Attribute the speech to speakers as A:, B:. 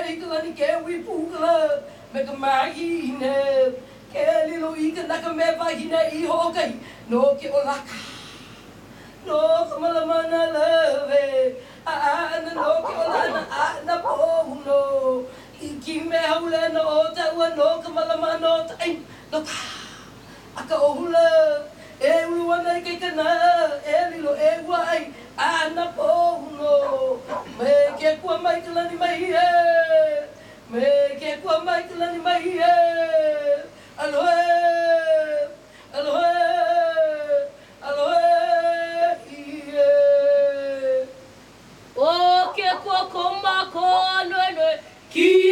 A: i ka lani ke ui pūkala me ka mahi ne ke lilo i ka naka me wahine i hokai no ke o laka no ka malamana lave ana no ke o lana ana pohu no i ki me haule na o ta ua no ka malamana o ta ai no ka aka o hula e uluana i kai kana e lilo e ua ai ana pohu no me ke kua mai ka lani mai e me ke kua mai ka lani mai e